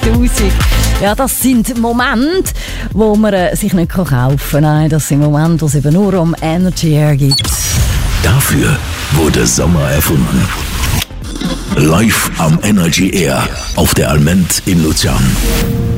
Ja, das sind Momente, wo man sich nicht kaufen kann. Nein, das sind Momente, die es eben nur um Energy Air gibt. Dafür wurde Sommer erfunden. Live am Energy Air auf der Alment in Luzern.